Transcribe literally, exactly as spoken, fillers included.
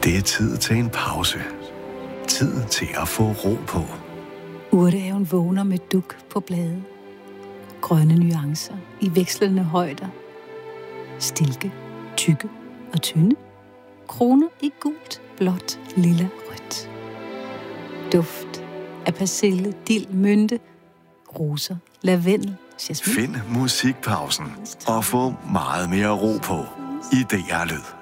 Det er tid til en pause. Tid til at få ro på. Urtehaven vågner med duk på blade. Grønne nuancer i vekslende højder. Stilke, tykke og tynde. Kroner i gult, blåt, lilla, rødt. Duft af persille, dild, mynte, roser, lavendel, jasmin. Find musikpausen og få meget mere ro på i D R Lyd.